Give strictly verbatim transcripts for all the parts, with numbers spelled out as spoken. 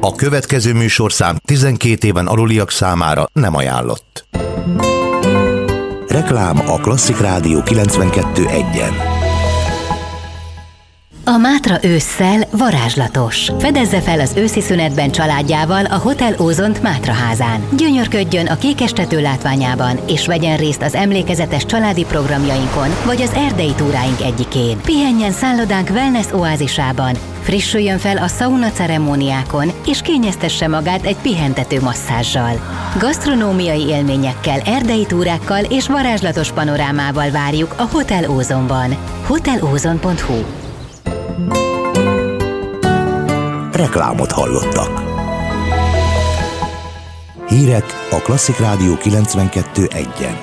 A következő műsorszám tizenkét éven aluliak számára nem ajánlott. Reklám a Klasszik Rádió kilencvenkettő egyen. A Mátra ősszel varázslatos. Fedezze fel az őszi szünetben családjával a Hotel Ózont Mátra házán. Gyönyörködjön a kékestető látványában, és vegyen részt az emlékezetes családi programjainkon, vagy az erdei túráink egyikén. Pihenjen szállodánk wellness oázisában, frissüljön fel a szauna ceremóniákon, és kényeztesse magát egy pihentető masszázsal. Gasztronómiai élményekkel, erdei túrákkal és varázslatos panorámával várjuk a Hotel Ózonban. hotel ózon pont hu. Reklámot hallottak. Hírek a Klasszik Rádió kilencvenkettő egyen.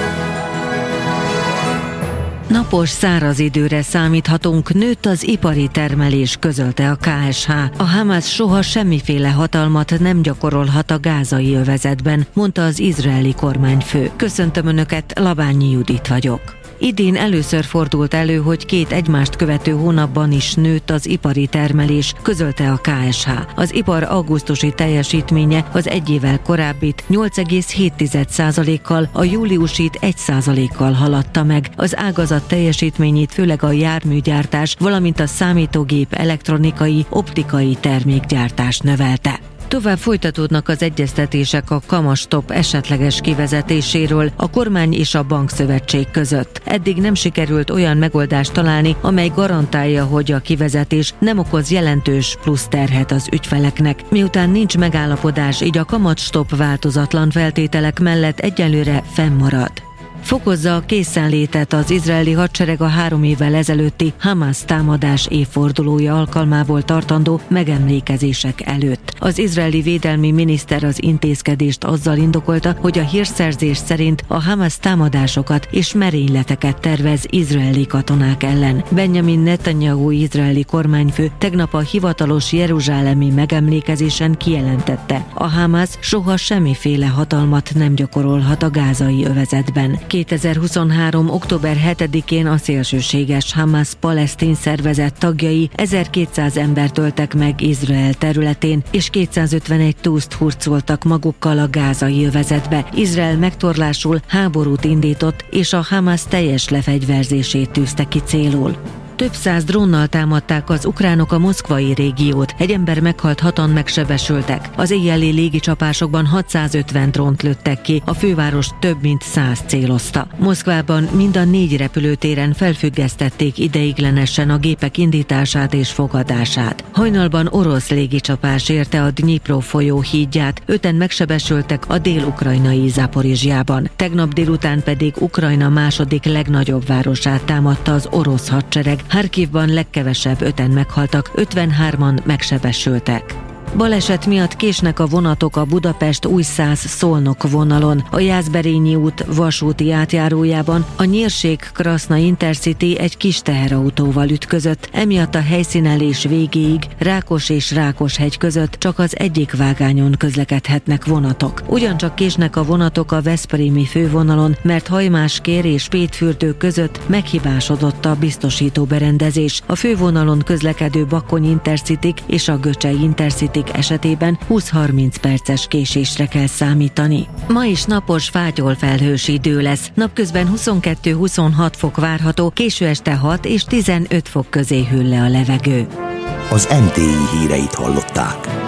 Napos, száraz időre számíthatunk, nőtt az ipari termelés, közölte a ká es há. A Hamas soha semmiféle hatalmat nem gyakorolhat a gázai övezetben, mondta az izraeli kormányfő. Köszöntöm Önöket, Labányi Judit vagyok. Idén először fordult elő, hogy két egymást követő hónapban is nőtt az ipari termelés, közölte a ká es há. Az ipar augusztusi teljesítménye az egy évvel korábbit nyolc egész hét százalékkal, a júliusit egy százalékkal haladta meg. Az ágazat teljesítményét főleg a járműgyártás, valamint a számítógép, elektronikai, optikai termékgyártás növelte. Tovább folytatódnak az egyeztetések a kamastop esetleges kivezetéséről a kormány és a bankszövetség között. Eddig nem sikerült olyan megoldást találni, amely garantálja, hogy a kivezetés nem okoz jelentős plusz terhet az ügyfeleknek. Miután nincs megállapodás, így a kamatstop változatlan feltételek mellett egyelőre fennmarad. Fokozza a készenlétet az izraeli hadsereg a három évvel ezelőtti Hamas támadás évfordulója alkalmából tartandó megemlékezések előtt. Az izraeli védelmi miniszter az intézkedést azzal indokolta, hogy a hírszerzés szerint a Hamas támadásokat és merényleteket tervez izraeli katonák ellen. Benjamin Netanyahu izraeli kormányfő tegnap a hivatalos jeruzsálemi megemlékezésen kijelentette: a Hamas soha semmiféle hatalmat nem gyakorolhat a gázai övezetben. kétezer-huszonhárom. október hetedikén a szélsőséges Hamas palesztin szervezet tagjai ezerkétszáz embert öltek meg Izrael területén, és kétszázötvenegy túszt hurcoltak magukkal a gázai övezetbe. Izrael megtorlásul háborút indított, és a Hamas teljes lefegyverzését tűzte ki célul. Több száz drónnal támadták az ukránok a moszkvai régiót, egy ember meghalt, hatan megsebesültek. Az éjjeli légicsapásokban hatszázötven drónt lőttek ki, a főváros több mint száz célozta. Moszkvában mind a négy repülőtéren felfüggesztették ideiglenesen a gépek indítását és fogadását. Hajnalban orosz légicsapás érte a Dnyipro folyó hídját, öten megsebesültek a dél-ukrajnai Zaporizsjában. Tegnap délután pedig Ukrajna második legnagyobb városát támadta az orosz hadsereg. Harkivban legkevesebb öten meghaltak, ötvenhárman megsebesültek. Baleset miatt késnek a vonatok a Budapest-Újszász-Szolnok vonalon. A Jászberényi út vasúti átjárójában a Nyírség-Kraszna Intercity egy kis teherautóval ütközött, emiatt a helyszínelés végéig Rákos és Rákoshegy között csak az egyik vágányon közlekedhetnek vonatok. Ugyancsak késnek a vonatok a veszprémi fővonalon, mert Hajmáskér és Pétfürdő között meghibásodott a biztosító berendezés. A fővonalon közlekedő Bakony Intercityk és a Göcsei Intercity esetében húsz-harminc perces késésre kell számítani. Ma is napos, fátyol felhős idő lesz. Napközben huszonkettő-huszonhat fok várható, késő este hat és tizenöt fok közé hűl le a levegő. Az em té i híreit hallották.